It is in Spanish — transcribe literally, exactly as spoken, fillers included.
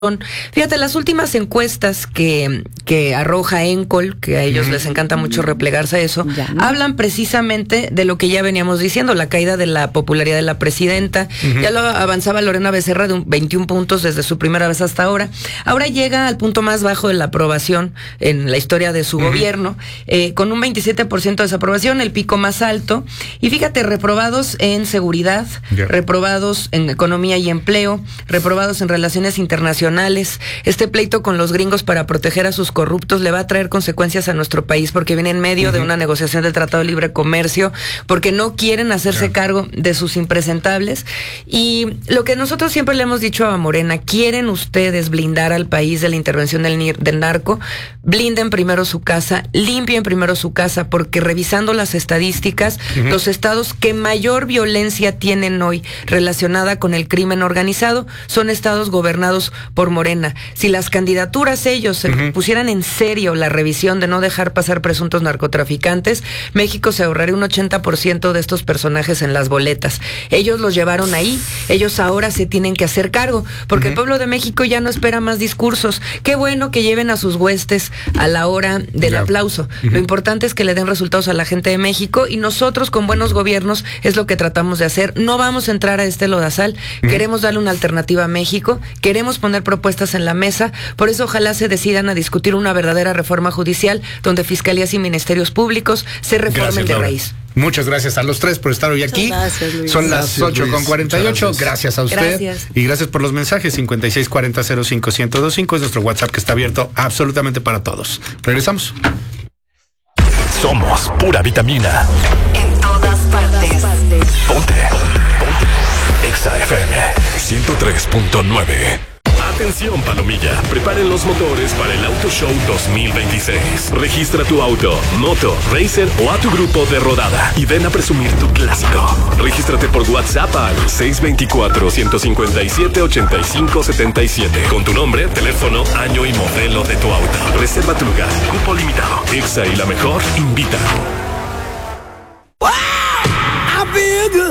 Fíjate, las últimas encuestas que, que arroja Encol, que a ellos uh-huh. les encanta mucho replegarse a eso, ya, ¿no? hablan precisamente de lo que ya veníamos diciendo, la caída de la popularidad de la presidenta. Uh-huh. Ya lo avanzaba Lorena Becerra de un veintiún puntos desde su primera vez hasta ahora. Ahora llega al punto más bajo de la aprobación en la historia de su uh-huh. gobierno, eh, con un veintisiete por ciento de desaprobación, el pico más alto. Y fíjate, reprobados en seguridad, yeah. reprobados en economía y empleo, reprobados en relaciones internacionales. Este pleito con los gringos para proteger a sus corruptos le va a traer consecuencias a nuestro país porque viene en medio uh-huh. de una negociación del Tratado de Libre Comercio, porque no quieren hacerse yeah. cargo de sus impresentables. Y lo que nosotros siempre le hemos dicho a Morena, quieren ustedes blindar al país de la intervención del, del narco, blinden primero su casa, limpien primero su casa, porque revisando las estadísticas, uh-huh. los estados que mayor violencia tienen hoy relacionada con el crimen organizado son estados gobernados por por Morena. Si las candidaturas ellos se uh-huh. pusieran en serio la revisión de no dejar pasar presuntos narcotraficantes, México se ahorraría un ochenta por ciento de estos personajes en las boletas. Ellos los llevaron ahí, ellos ahora se tienen que hacer cargo, porque uh-huh. el pueblo de México ya no espera más discursos. Qué bueno que lleven a sus huestes a la hora del yeah. aplauso. Uh-huh. Lo importante es que le den resultados a la gente de México y nosotros con buenos gobiernos es lo que tratamos de hacer. No vamos a entrar a este lodazal, uh-huh. queremos darle una alternativa a México, queremos poner propuestas en la mesa, por eso ojalá se decidan a discutir una verdadera reforma judicial donde fiscalías y ministerios públicos se reformen gracias, de Laura. Raíz. Muchas gracias a los tres por estar hoy aquí. Gracias, Luis. Son gracias, las ocho con cuarenta y ocho. Gracias. gracias a usted. Gracias. Y gracias por los mensajes. cincuenta y seis cuarenta cero cinco ciento veinticinco es nuestro WhatsApp que está abierto absolutamente para todos. Regresamos. Somos pura vitamina. En todas partes. Ponte. Ponte. Exa F M ciento tres punto nueve. Atención, Palomilla, preparen los motores para el Auto Show dos mil veintiséis. Registra tu auto, moto, racer o a tu grupo de rodada y ven a presumir tu clásico. Regístrate por WhatsApp al seis dos cuatro, uno cinco siete, ocho cinco siete siete con tu nombre, teléfono, año y modelo de tu auto. Reserva tu lugar, cupo limitado. Exa y la mejor invitan.